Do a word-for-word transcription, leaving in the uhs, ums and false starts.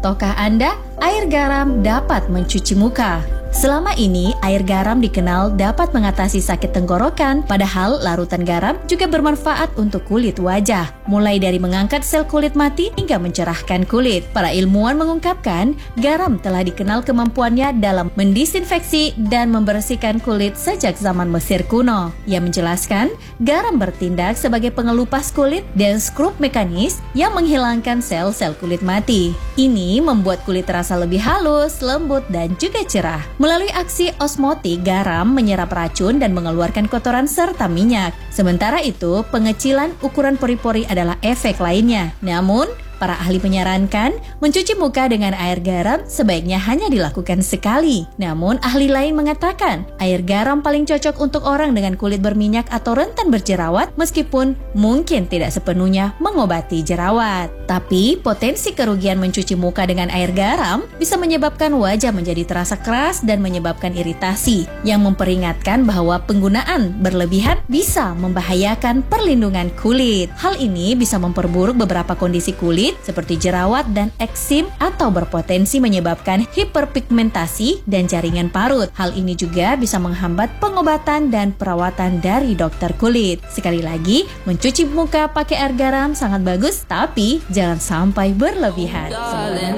Tahukah Anda, air garam dapat mencuci muka? Selama ini, air garam dikenal dapat mengatasi sakit tenggorokan, padahal larutan garam juga bermanfaat untuk kulit wajah, mulai dari mengangkat sel kulit mati hingga mencerahkan kulit. Para ilmuwan mengungkapkan, garam telah dikenal kemampuannya dalam mendisinfeksi dan membersihkan kulit sejak zaman Mesir kuno. Ia menjelaskan, garam bertindak sebagai pengelupas kulit dan skrup mekanis yang menghilangkan sel-sel kulit mati. Ini membuat kulit terasa lebih halus, lembut, dan juga cerah. Melalui aksi osmotik, garam menyerap racun dan mengeluarkan kotoran serta minyak. Sementara itu, pengecilan ukuran pori-pori adalah efek lainnya. Namun, para ahli menyarankan mencuci muka dengan air garam sebaiknya hanya dilakukan sekali. Namun, ahli lain mengatakan air garam paling cocok untuk orang dengan kulit berminyak atau rentan berjerawat meskipun mungkin tidak sepenuhnya mengobati jerawat. Tapi, potensi kerugian mencuci muka dengan air garam bisa menyebabkan wajah menjadi terasa keras dan menyebabkan iritasi, yang memperingatkan bahwa penggunaan berlebihan bisa membahayakan perlindungan kulit. Hal ini bisa memperburuk beberapa kondisi kulit seperti jerawat dan eksim atau berpotensi menyebabkan hiperpigmentasi dan jaringan parut. Hal ini juga bisa menghambat pengobatan dan perawatan dari dokter kulit. Sekali lagi, mencuci muka pakai air garam sangat bagus, tapi jangan sampai berlebihan.